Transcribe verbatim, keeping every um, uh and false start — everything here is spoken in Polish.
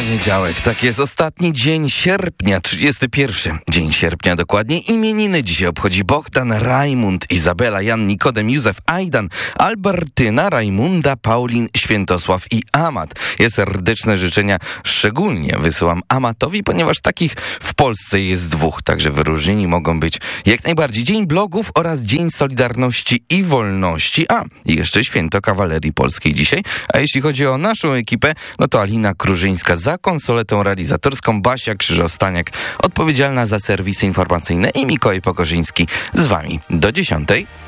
Poniedziałek, tak jest, ostatni dzień sierpnia, trzydziesty pierwszy dzień sierpnia dokładnie. Imieniny dzisiaj obchodzi Bohdan, Rajmund, Izabela, Jan, Nikodem, Józef, Ajdan, Albertyna, Rajmunda, Paulin, Świętosław i Amat. Ja serdeczne życzenia szczególnie wysyłam Amatowi, ponieważ takich w Polsce jest dwóch, także wyróżnieni mogą być jak najbardziej. Dzień blogów oraz Dzień Solidarności i Wolności, a i jeszcze Święto Kawalerii Polskiej dzisiaj. A jeśli chodzi o naszą ekipę, no to Alina Krużyńska za konsoletą realizatorską, Basia Krzyżostaniak odpowiedzialna za serwisy informacyjne i Mikołaj Pokorzyński z wami do dziesiątej.